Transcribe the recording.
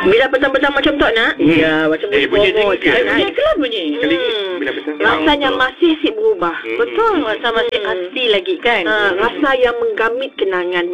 Bila petang-petang macam tak nak? Ya, macam bunyi bongot je. kan? Kelam bunyi. Kali bila petang. Rasanya masih berubah. Betul. Rasa masih asli lagi kan. Rasa yang menggamit kenangan.